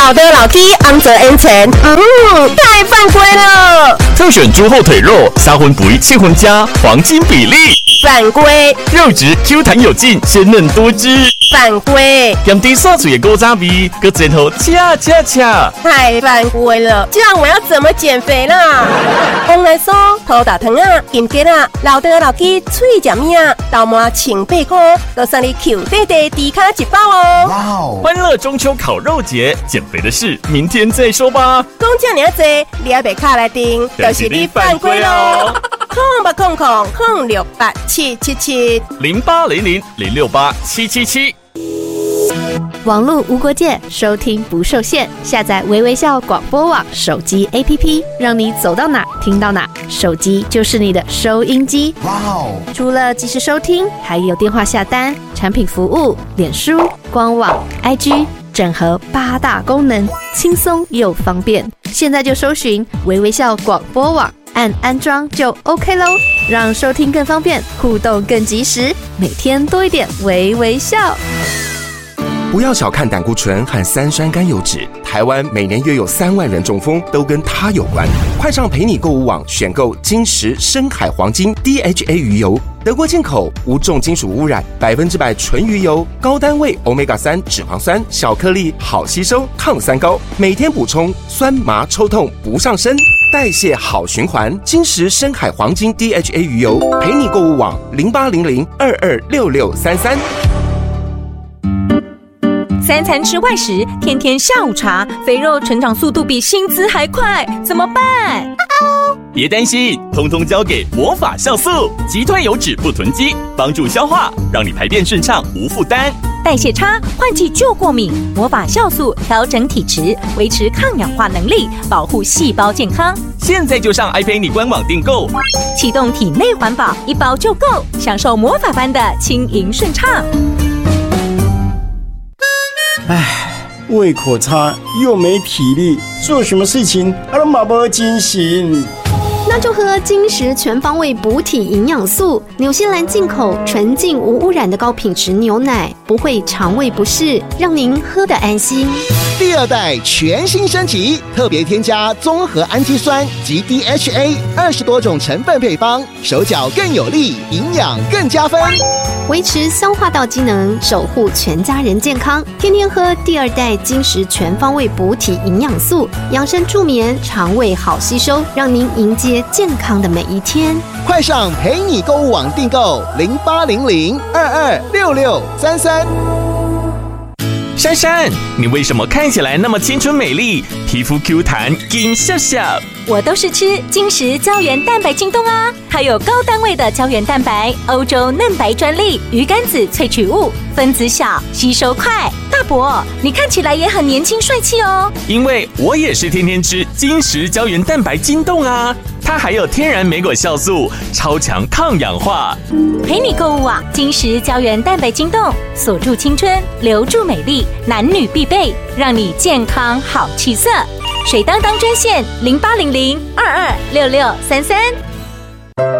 老的老 T 昂着 N 钱，太犯规了！ 特选猪后腿肉，三荤不7荤加，黄金比例。 犯规！ 肉质 Q 弹有劲，鲜嫩多汁。 犯规！ 咸低刷嘴的古早味，搁前后恰。 太犯规了！这样我要怎么减肥啦？红来酥、土大糖啊、金桔啊、老的老 T 脆食面啊、豆麻清8块，都送你 Q 弟弟低卡1包哦！ 哇哦！ 欢乐中秋烤肉节，减肥的事明天再说吧。 讲这么多，你还别卡来订，就是你犯规喽！0800-687770800-068-777。 网络无国界，收听不受限。下载微微笑广播网手机 APP， 让你走到哪听到哪。手机就是你的收音机。 哇哦！ 除了即时收听，还有电话下单、产品服务、脸书、官网、IG， 整合8大功能，轻松又方便。现在就搜寻微微笑广播网，按安装就 OK 咯，让收听更方便，互动更及时，每天多一点微微笑。 不要小看胆固醇和3酸甘油酯，台湾每年约有3万人中风，都跟它有关。快上陪你购物网选购金石深海黄金 DHA 鱼油，德国进口，无重金属污染，100%纯鱼油，高单位 Omega-3 脂肪酸，小颗粒，好吸收，抗三高，每天补充，酸麻抽痛不上身，代谢好循环。金石深海黄金 DHA 鱼油，陪你购物网0800-226633。 3餐吃外食，天天下午茶，肥肉成长速度比薪资还快，怎么办？ 别担心，通通交给魔法酵素，击退油脂不囤积，帮助消化，让你排便顺畅无负担。 代谢差，换季就过敏，魔法酵素调整体质，维持抗氧化能力，保护细胞健康。 现在就上爱陪你官网订购， 启动体内环保，1包就够，享受魔法般的轻盈顺畅。 胃口差又没体力，做什么事情都没精神。 那就喝金石全方位补体营养素，纽西兰进口纯净无污染的高品质牛奶，不会肠胃不适，让您喝得安心。 第2代全新升级，特别添加综合氨基酸及 DHA 20多种成分配方，手脚更有力，营养更加分， 维持消化道机能，守护全家人健康。天天喝第2代金石全方位补体营养素，养生助眠，肠胃好吸收，让您迎接健康的每一天。 快上陪你购物网订购0800-226633。 珊珊，你为什么看起来那么青春美丽，皮肤 Q 弹，金笑笑？ 我都是吃金石胶原蛋白晶冻啊，它有高单位的胶原蛋白，欧洲嫩白专利，鱼肝子萃取物，分子小，吸收快。大伯，你看起来也很年轻帅气哦。 因为我也是天天吃金石胶原蛋白晶冻啊，它还有天然莓果酵素，超强抗氧化。 陪你购物网金石胶原蛋白晶冻，锁住青春，留住美丽，男女必备，让你健康好气色。水当当专线0800-226633。